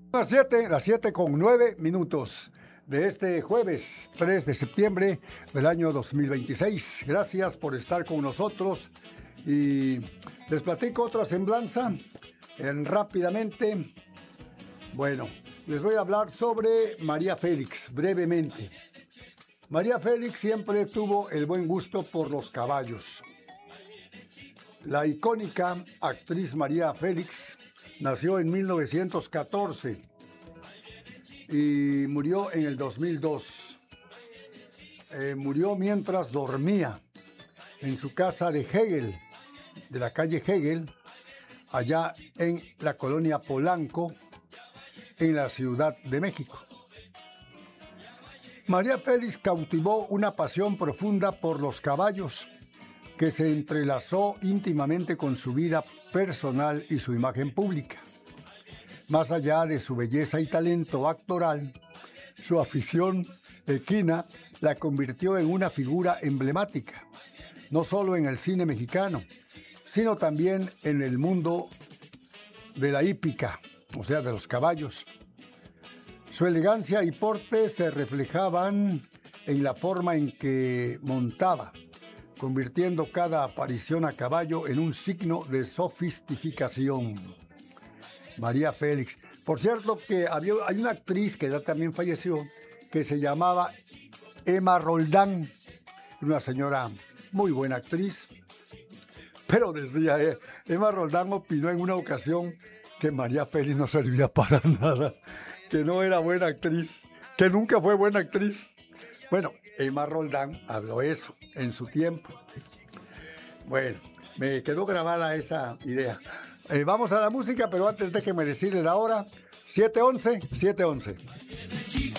las 7:09 de este jueves 3 de septiembre del año 2026. Gracias por estar con nosotros y les platico otra semblanza rápidamente. Bueno, les voy a hablar sobre María Félix brevemente. María Félix siempre tuvo el buen gusto por los caballos. La icónica actriz María Félix nació en 1914 y murió en el 2002. Murió mientras dormía en su casa de Hegel, de la calle Hegel, allá en la colonia Polanco, en la Ciudad de México. María Félix cautivó una pasión profunda por los caballos que se entrelazó íntimamente con su vida personal y su imagen pública. Más allá de su belleza y talento actoral, su afición equina la convirtió en una figura emblemática, no solo en el cine mexicano, sino también en el mundo de la hípica, o sea, de los caballos. Su elegancia y porte se reflejaban en la forma en que montaba, convirtiendo cada aparición a caballo en un signo de sofisticación. María Félix. Por cierto que hay una actriz que ya también falleció, que se llamaba Emma Roldán, una señora muy buena actriz, pero decía, Emma Roldán opinó en una ocasión que María Félix no servía para nada, que no era buena actriz, que nunca fue buena actriz. Bueno, Emma Roldán habló eso en su tiempo. Bueno, me quedó grabada esa idea. Vamos a la música, pero antes déjenme decirles la hora, 7:11.